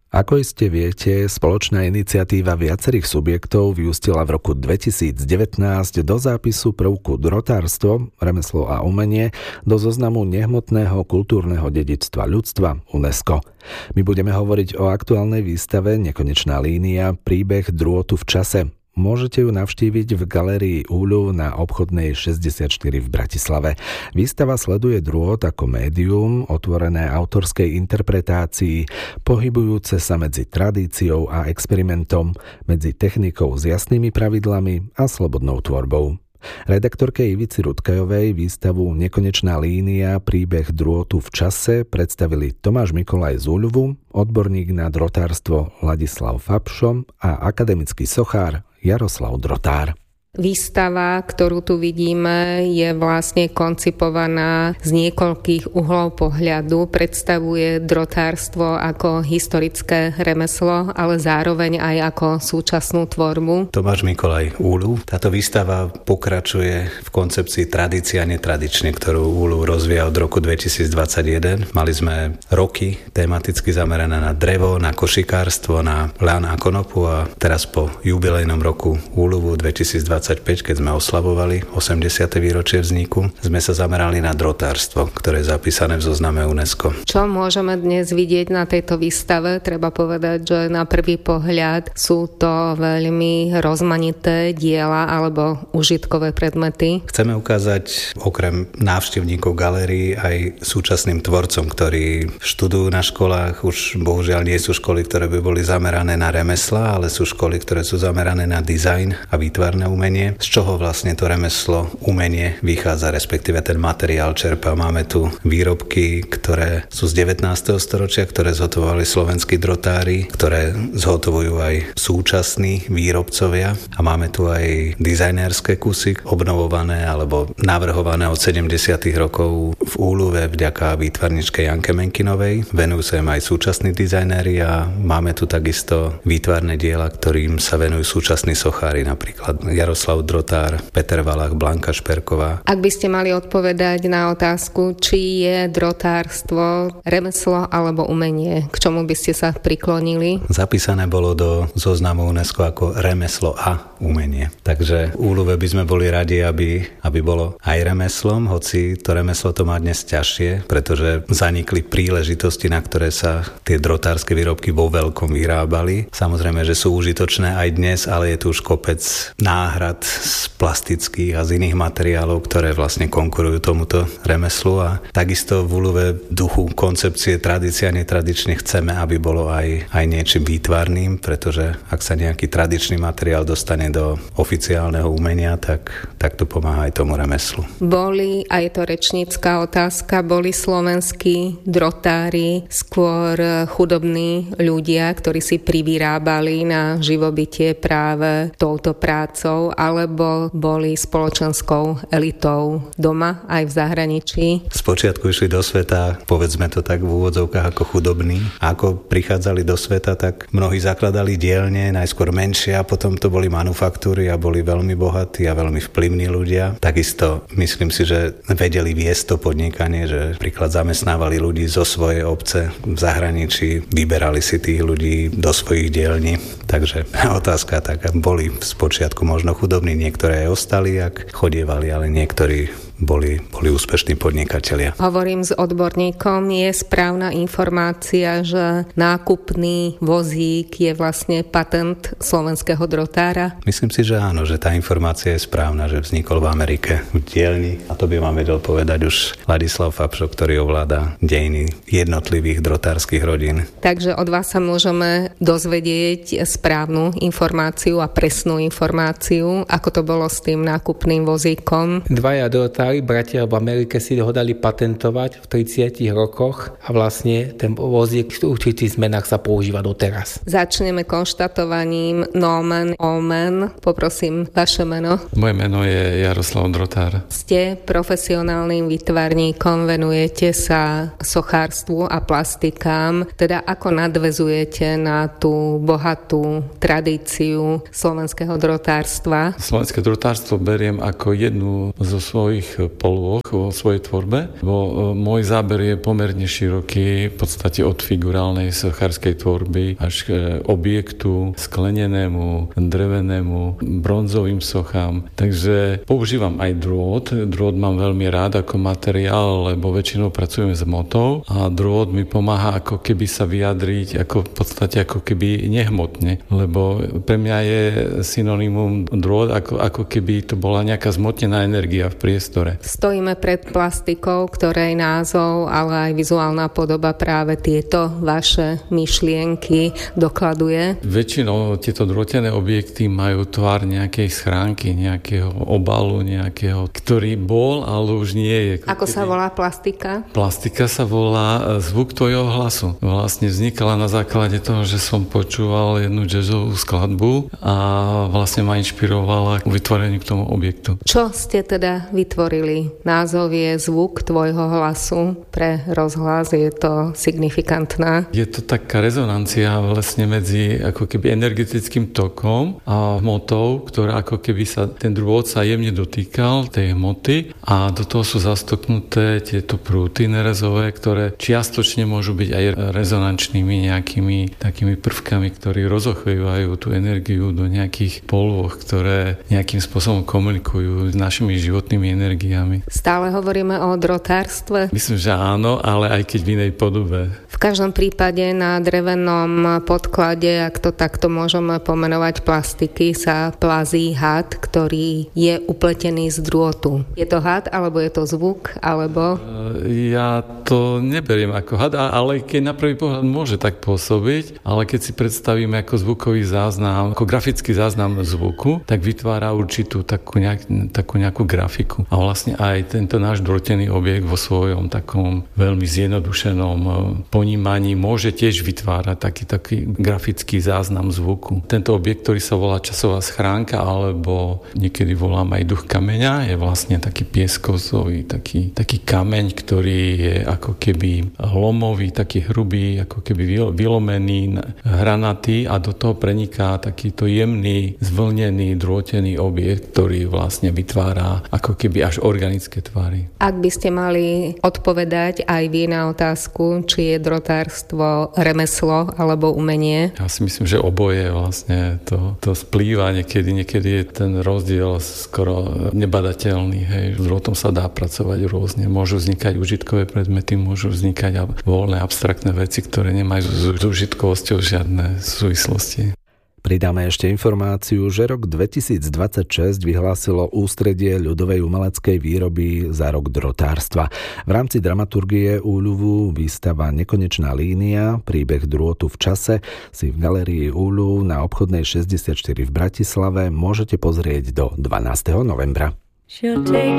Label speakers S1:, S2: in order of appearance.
S1: Ako iste viete, spoločná iniciatíva viacerých subjektov vyústila v roku 2019 do zápisu prvku drotárstvo, remeslo a umenie do zoznamu nehmotného kultúrneho dedičstva ľudstva UNESCO. My budeme hovoriť o aktuálnej výstave Nekonečná línia, príbeh drôtu v čase. Môžete ju navštíviť v galérii Úľu na Obchodnej 64 v Bratislave. Výstava sleduje drôt ako médium, otvorené autorskej interpretácii, pohybujúce sa medzi tradíciou a experimentom, medzi technikou s jasnými pravidlami a slobodnou tvorbou. Redaktorke Ivici Rutkajovej výstavu Nekonečná línia, príbeh drôtu v čase predstavili Tomáš Mikolaj z Úľvu, odborník na drotárstvo Ladislav Fabšo a akademický sochár Jaroslav Drotár.
S2: Výstava, ktorú tu vidíme, je vlastne koncipovaná z niekoľkých uhlov pohľadu. Predstavuje drotárstvo ako historické remeslo, ale zároveň aj ako súčasnú tvorbu.
S3: Tomáš Mikolaj, Úľu. Táto výstava pokračuje v koncepcii tradícia netradične, ktorú Úľu rozvíja od roku 2021. Mali sme roky tematicky zamerané na drevo, na košikárstvo, na ľan a konopu a teraz po jubilejnom roku Úľu 2025, keď sme oslavovali 80. výročie vzniku, sme sa zamerali na drotárstvo, ktoré je zapísané v zozname UNESCO.
S2: Čo môžeme dnes vidieť na tejto výstave? Treba povedať, že na prvý pohľad sú to veľmi rozmanité diela alebo užitkové predmety.
S3: Chceme ukázať okrem návštevníkov galérií aj súčasným tvorcom, ktorí študujú na školách. Už bohužiaľ nie sú školy, ktoré by boli zamerané na remeslá, ale sú školy, ktoré sú zamerané na dizajn a výtvarné umenie. Z čoho vlastne to remeslo, umenie vychádza, respektíve ten materiál čerpá. Máme tu výrobky, ktoré sú z 19. storočia, ktoré zhotovovali slovenskí drotári, ktoré zhotovujú aj súčasní výrobcovia a máme tu aj dizajnerské kusy obnovované alebo navrhované od 70. rokov v Úľuve vďaka výtvarničke Janke Menkinovej. Venujú sa im aj súčasní dizajnéri a máme tu takisto výtvarné diela, ktorým sa venujú súčasní sochári, napríklad Jaroslav Drotár, Peter Valach, Blanka Šperková.
S2: Ak by ste mali odpovedať na otázku, či je drotárstvo remeslo alebo umenie, k čomu by ste sa priklonili?
S3: Zapísané bolo do zoznamu UNESCO ako remeslo a umenie. Takže v Úľuve by sme boli radi, aby bolo aj remeslom, hoci to remeslo to má dnes ťažšie, pretože zanikli príležitosti, na ktoré sa tie drotárske výrobky vo veľkom vyrábali. Samozrejme, že sú užitočné aj dnes, ale je tu už kopec náhrad z plastických a z iných materiálov, ktoré vlastne konkurujú tomuto remeslu a takisto v Úľuve duchu koncepcie tradícia netradične chceme, aby bolo aj niečím výtvarným, pretože ak sa nejaký tradičný materiál dostane do oficiálneho umenia, tak to pomáha aj tomu remeslu.
S2: Boli, a je to rečnícka otázka, boli slovenskí drotári skôr chudobní ľudia, ktorí si privyrábali na živobytie práve touto prácou, alebo boli spoločenskou elitou doma aj v zahraničí?
S3: Spočiatku išli do sveta, povedzme to tak v úvodzovkách, ako chudobní. A ako prichádzali do sveta, tak mnohí zakladali dielne, najskôr menšie a potom to boli manufaktúry a boli veľmi bohatí a veľmi vplyvní ľudia. Takisto myslím si, že vedeli viesť to podnikanie, že príklad zamestnávali ľudí zo svojej obce v zahraničí, vyberali si tých ľudí do svojich dielní. Takže otázka taká, boli spočiatku možno chudobní, niektoré aj ostali, ak chodievali, ale niektorí boli úspešní podnikatelia.
S2: Hovorím s odborníkom, je správna informácia, že nákupný vozík je vlastne patent slovenského drotára?
S3: Myslím si, že áno, že tá informácia je správna, že vznikol v Amerike v dielni a to by vám vedel povedať už Ladislav Fabšo, ktorý ovláda dejiny jednotlivých drotárskych rodín.
S2: Takže od vás sa môžeme dozvedieť správnu informáciu a presnú informáciu, ako to bolo s tým nákupným vozíkom.
S4: Dvaja drotári, bratia v Amerike si ho dali patentovať v 30 rokoch a vlastne ten vozík v určitých zmenách sa používa doteraz.
S2: Začneme konštatovaním nomen omen. Poprosím vaše meno.
S5: Moje meno je Jaroslav Drotár.
S2: Ste profesionálnym výtvarníkom, venujete sa sochárstvu a plastikám. Teda ako nadväzujete na tú bohatú tradíciu slovenského drotárstva?
S5: Slovenské drotárstvo beriem ako jednu zo svojich tých polôch vo svojej tvorbe, bo môj záber je pomerne široký, v podstate od figurálnej sochárskej tvorby až k objektu sklenenému, drevenému, bronzovým sochám. Takže používam aj drôt. Drôt mám veľmi rád ako materiál, lebo väčšinou pracujeme s motou a drôt mi pomáha ako keby sa vyjadriť ako v podstate ako keby nehmotne, lebo pre mňa je synonymum drôt ako keby to bola nejaká zmotnená energia v priestore.
S2: Stojíme pred plastikou, ktorej názov, ale aj vizuálna podoba práve tieto vaše myšlienky dokladuje.
S5: Väčšinou tieto drôtené objekty majú tvár nejakej schránky, nejakého obalu, ktorý bol, ale už nie je.
S2: Ako sa volá plastika?
S5: Plastika sa volá zvuk tvojho hlasu. Vlastne vznikala na základe toho, že som počúval jednu jazzovú skladbu a vlastne ma inšpirovala k vytvoreniu k tomu objektu.
S2: Čo ste teda vytvorili? Názov je Zvuk tvojho hlasu. Pre rozhlas je to signifikantná.
S5: Je to taká rezonancia vlastne medzi ako keby energetickým tokom a hmotou, ktorá ako keby sa ten drôt sa jemne dotýkal tej hmoty a do toho sú zastoknuté tieto prúty nerezové, ktoré čiastočne môžu byť aj rezonančnými nejakými takými prvkami, ktorí rozochvevajú tú energiu do nejakých polôch, ktoré nejakým spôsobom komunikujú s našimi životnými energiami.
S2: Stále hovoríme o drotárstve?
S5: Myslím, že áno, ale aj keď v inej podobe.
S2: V každom prípade na drevenom podklade, ak to takto môžeme pomenovať plastiky, sa plazí had, ktorý je upletený z drôtu. Je to had, alebo je to zvuk, alebo...
S5: Ja to neberiem ako had, ale keď na prvý pohľad môže tak pôsobiť, ale keď si predstavíme ako zvukový záznam, ako grafický záznam zvuku, tak vytvára určitú takú nejakú grafiku. A vlastne aj tento náš drôtený objekt vo svojom takom veľmi zjednodušenom ponímaní môže tiež vytvárať taký grafický záznam zvuku. Tento objekt, ktorý sa volá časová schránka, alebo niekedy volám aj duch kameňa, je vlastne taký pieskový, taký kameň, ktorý je ako keby lomový, taký hrubý, ako keby vylomený, hranatý a do toho preniká takýto jemný, zvlnený, drôtený objekt, ktorý vlastne vytvára ako keby až organické tvary.
S2: Ak by ste mali odpovedať aj vy na otázku, či je drotárstvo remeslo alebo umenie?
S5: Ja si myslím, že oboje vlastne to splýva. Niekedy je ten rozdiel skoro nebadateľný. Hej. S drôtom sa dá pracovať rôzne. Môžu vznikať užitkové predmety, môžu vznikať voľné abstraktné veci, ktoré nemajú s užitkovosťou žiadne súvislosti.
S1: Pridáme ešte informáciu, že rok 2026 vyhlásilo Ústredie ľudovej umeleckej výroby za rok drotárstva. V rámci dramaturgie úľuvu výstava Nekonečná línia, príbeh drôtu v čase si v galérii Úľuv na Obchodnej 64 v Bratislave môžete pozrieť do 12. novembra.